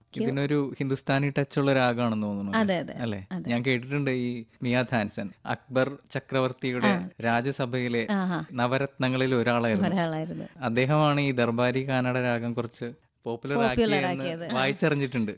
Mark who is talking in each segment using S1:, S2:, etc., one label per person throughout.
S1: ഇതിനൊരു ഹിന്ദുസ്ഥാനി ടച്ച് ഉള്ള രാഗമാണെന്ന് തോന്നുന്നു.
S2: അതെ അതെ
S1: അല്ലെ? ഞാൻ കേട്ടിട്ടുണ്ട് ഈ മിയ ധാൻസൻ അക്ബർ ചക്രവർത്തിയുടെ രാജസഭയിലെ നവരത്നങ്ങളിൽ ഒരാളായിരുന്നു. അദ്ദേഹമാണ് ഈ ദർബാരി കാനഡ രാഗം കുറച്ച് പോപ്പുലർ ആക്കിയത് വായിച്ചറിഞ്ഞിട്ടുണ്ട്.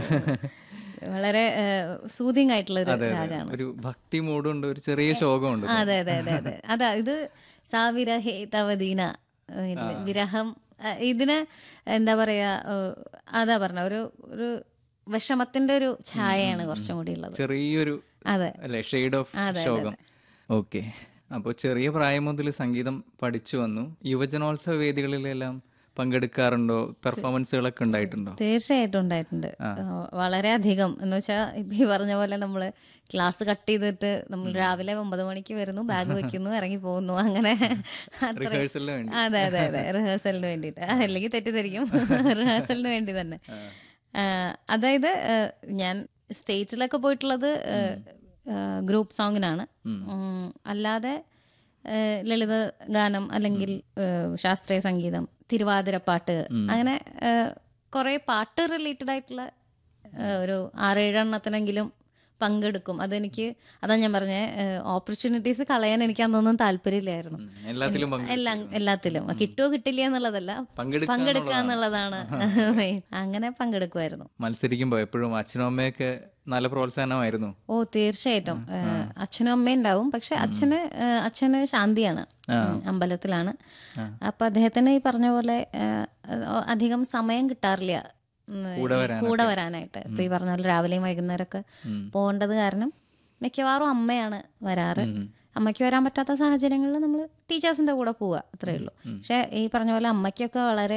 S2: വളരെ സൂതിങ് ആയിട്ടുള്ള ഒരു രാഗമാണ്.
S1: ഒരു ഭക്തി മൂടുണ്ട്, ഒരു ചെറിയ ശോകമുണ്ട്.
S2: അതെ അതെ അതെ അതെ അതാ ഇത് സാവിരഹേ തവദീന വിരഹം. ഇതിന് എന്താ പറയാ, അതാ പറഞ്ഞ ഒരു വിഷമത്തിന്റെ ഒരു ഛായയാണ് കുറച്ചും കൂടി ഉള്ളത്,
S1: ചെറിയൊരു ഷെയ്ഡ് ഓഫ് ശോകം. ഓക്കെ, അപ്പോൾ ചെറിയ പ്രായം മുതൽ സംഗീതം പഠിച്ചു വന്നു. യുവജനോത്സവ വേദികളിലെല്ലാം പങ്കെടുക്കാറുണ്ടോ? പെർഫോമൻസുകളൊക്കെ ഉണ്ടായിട്ടുണ്ടോ?
S2: തീർച്ചയായിട്ടും ഉണ്ടായിട്ടുണ്ട്, വളരെയധികം. എന്ന് വെച്ചാൽ ഇപ്പം ഈ പറഞ്ഞ പോലെ നമ്മള് ക്ലാസ് കട്ട് ചെയ്തിട്ട് നമ്മൾ രാവിലെ 9 മണിക്ക് വരുന്നു, ബാഗ് വെക്കുന്നു, ഇറങ്ങി പോകുന്നു, അങ്ങനെ. അതെ അതെ അതെ, റിഹേഴ്സലിന് വേണ്ടിയിട്ട്, അല്ലെങ്കിൽ തെറ്റിദ്ധരിക്കും, റിഹേഴ്സലിന് വേണ്ടി തന്നെ. അതായത് ഞാൻ സ്റ്റേജിലൊക്കെ പോയിട്ടുള്ളത് ഗ്രൂപ്പ് സോങ്ങിനാണ്. അല്ലാതെ ലളിത ഗാനം അല്ലെങ്കിൽ ശാസ്ത്രീയ സംഗീതം, തിരുവാതിരപ്പാട്ട്, അങ്ങനെ കുറെ പാട്ട് റിലേറ്റഡ് ആയിട്ടുള്ള ഒരു 6-7 എണ്ണത്തിനെങ്കിലും പങ്കെടുക്കും. അതാ ഞാൻ പറഞ്ഞ ഓപ്പർച്യൂണിറ്റീസ് കളയാൻ എനിക്ക് അന്നൊന്നും താല്പര്യമില്ലായിരുന്നു. എല്ലാത്തിലും കിട്ടുമോ കിട്ടില്ല എന്നുള്ളതല്ല, പങ്കെടുക്കുക എന്നുള്ളതാണ്. അങ്ങനെ പങ്കെടുക്കുമായിരുന്നു.
S1: മത്സരിക്കുമ്പോ എപ്പോഴും അച്ഛനും അമ്മയൊക്കെ നല്ല പ്രോത്സാഹനമായിരുന്നു?
S2: ഓ തീർച്ചയായിട്ടും, അച്ഛനും അമ്മയും ഉണ്ടാവും. പക്ഷെ അച്ഛന് ശാന്തിയാണ്, അമ്പലത്തിലാണ്. അപ്പൊ അദ്ദേഹത്തിന് ഈ പറഞ്ഞ പോലെ അധികം സമയം കിട്ടാറില്ല കൂടെ വരാനായിട്ട്. ഇപ്പൊ ഈ പറഞ്ഞ പോലെ രാവിലെയും വൈകുന്നേരമൊക്കെ പോകേണ്ടത് കാരണം മിക്കവാറും അമ്മയാണ് വരാറ്. അമ്മയ്ക്ക് വരാൻ പറ്റാത്ത സാഹചര്യങ്ങളിൽ നമ്മൾ ടീച്ചേഴ്സിന്റെ കൂടെ പോവുക, അത്രേ ഉള്ളൂ. പക്ഷെ ഈ പറഞ്ഞ പോലെ അമ്മയ്ക്കൊക്കെ വളരെ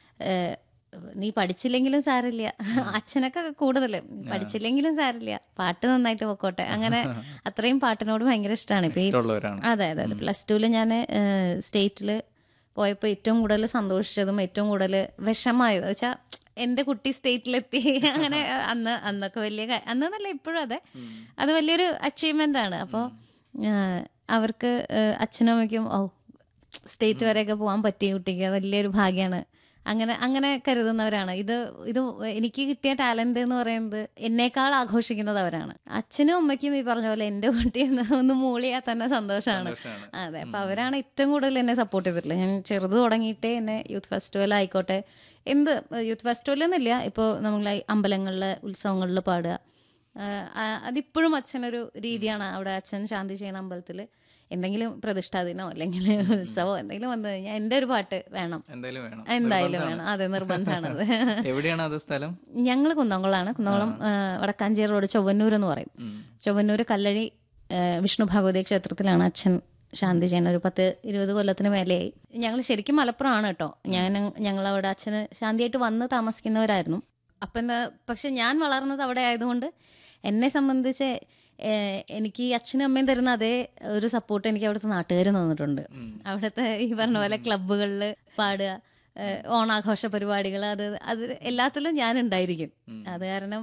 S2: നീ പഠിച്ചില്ലെങ്കിലും സാരില്ല, അച്ഛനൊക്കെ കൂടുതൽ പഠിച്ചില്ലെങ്കിലും സാരില്ല, പാട്ട് നന്നായിട്ട് പൊക്കോട്ടെ, അങ്ങനെ അത്രയും പാട്ടിനോട് ഭയങ്കര ഇഷ്ടമാണ്. ഇപ്പൊ അതെ അതെ അതെ, +2 ഞാൻ സ്റ്റേറ്റില് പോയപ്പോൾ ഏറ്റവും കൂടുതൽ സന്തോഷിച്ചതും ഏറ്റവും കൂടുതൽ വിഷമായത് വെച്ചാൽ എൻ്റെ കുട്ടി സ്റ്റേറ്റിലെത്തി. അങ്ങനെ അന്നൊക്കെ അന്നല്ല ഇപ്പോഴും അത് വലിയൊരു അച്ചീവ്മെന്റ് ആണ്. അപ്പോൾ അവർക്ക് അച്ഛനും അമ്മയ്ക്കും സ്റ്റേറ്റ് വരെയൊക്കെ പോകാൻ പറ്റിയ കുട്ടിക്ക് വലിയൊരു ഭാഗ്യമാണ്. അങ്ങനെ കരുതുന്നവരാണ്. ഇത് എനിക്ക് കിട്ടിയ ടാലന്റ് എന്ന് പറയുന്നത് എന്നേക്കാൾ ആഘോഷിക്കുന്നത് അവരാണ്. അച്ഛനും അമ്മയ്ക്കും ഈ പറഞ്ഞ പോലെ എൻ്റെ കുട്ടി ഒന്ന് മൂളിയാൽ തന്നെ സന്തോഷമാണ്. അതെ, അപ്പൊ അവരാണ് ഏറ്റവും കൂടുതൽ എന്നെ സപ്പോർട്ട് ചെയ്തിട്ടുള്ളത്. ഞാൻ ചെറുത് തുടങ്ങിയിട്ടേ എന്നെ യൂത്ത് ഫെസ്റ്റിവൽ ആയിക്കോട്ടെ, എന്ത് യൂത്ത് ഫെസ്റ്റിവൽ എന്നില്ല, ഇപ്പോൾ നമ്മൾ അമ്പലങ്ങളിലെ ഉത്സവങ്ങളിൽ പാടുക, അതിപ്പോഴും അച്ഛനൊരു രീതിയാണ്. അവിടെ അച്ഛൻ ശാന്തി ചെയ്യണ അമ്പലത്തിൽ എന്തെങ്കിലും പ്രതിഷ്ഠാദിനോ അല്ലെങ്കിൽ ഉത്സവമോ എന്തെങ്കിലും വന്നു കഴിഞ്ഞാൽ എൻ്റെ ഒരു പാട്ട് വേണം, എന്തായാലും വേണം. അതെ, നിർബന്ധമാണത്.
S1: എവിടെയാണ് അത് സ്ഥലം?
S2: ഞങ്ങൾ കുന്നംകുളമാണ്. കുന്നംകുളം വടക്കാഞ്ചേരി റോഡ്, ചൊവ്വന്നൂർ എന്ന് പറയും. ചൊവ്വന്നൂർ കല്ലഴി വിഷ്ണു ഭഗവതി ക്ഷേത്രത്തിലാണ് അച്ഛൻ ശാന്തി ചെയ്യുന്ന. ഒരു 10-20 കൊല്ലത്തിന് മേലെയായി. ഞങ്ങൾ ശരിക്കും മലപ്പുറമാണ് കേട്ടോ. ഞങ്ങളവിടെ അച്ഛന് ശാന്തിയായിട്ട് വന്ന് താമസിക്കുന്നവരായിരുന്നു. അപ്പം പക്ഷെ ഞാൻ വളർന്നത് അവിടെ ആയതുകൊണ്ട് എന്നെ സംബന്ധിച്ച് എനിക്ക് ഈ അച്ഛനും അമ്മയും തരുന്ന അതേ ഒരു സപ്പോർട്ട് എനിക്ക് അവിടുത്തെ നാട്ടുകാർ തന്നിട്ടുണ്ട്. അവിടുത്തെ ഈ പറഞ്ഞ പോലെ ക്ലബ്ബുകളിൽ പാടുക, ഓണാഘോഷ പരിപാടികൾ, അത് എല്ലാത്തിലും ഞാൻ ഉണ്ടായിരിക്കും. അത് കാരണം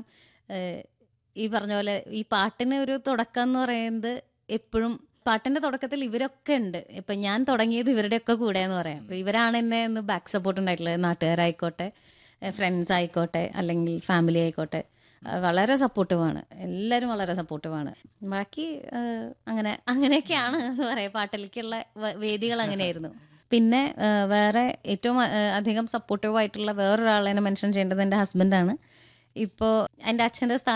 S2: ഈ പറഞ്ഞ പോലെ ഈ പാട്ടിന് ഒരു തുടക്കം എന്ന് പറയുന്നത് എപ്പോഴും പാട്ടിന്റെ തുടക്കത്തിൽ ഇവരൊക്കെ ഉണ്ട്. ഇപ്പൊ ഞാൻ തുടങ്ങിയത് ഇവരുടെയൊക്കെ കൂടെ എന്ന് പറയാം. ഇവരാണ് എന്നെ ഒന്ന് ബാക്ക് സപ്പോർട്ട് ഉണ്ടായിട്ടുള്ളത്. നാട്ടുകാരായിക്കോട്ടെ, ഫ്രണ്ട്സ് ആയിക്കോട്ടെ, അല്ലെങ്കിൽ ഫാമിലി ആയിക്കോട്ടെ, വളരെ സപ്പോർട്ടീവാണ്. എല്ലാവരും വളരെ സപ്പോർട്ടീവാണ്. ബാക്കി അങ്ങനെയൊക്കെയാണ് എന്ന് പറയാം. പാട്ടിലേക്കുള്ള വേദികൾ അങ്ങനെയായിരുന്നു. പിന്നെ വേറെ ഏറ്റവും അധികം സപ്പോർട്ടീവ് ആയിട്ടുള്ള വേറൊരാളെ മെൻഷൻ ചെയ്യേണ്ടത് എൻ്റെ ഹസ്ബൻഡാണ്. ഇപ്പോൾ എൻ്റെ അച്ഛൻ്റെ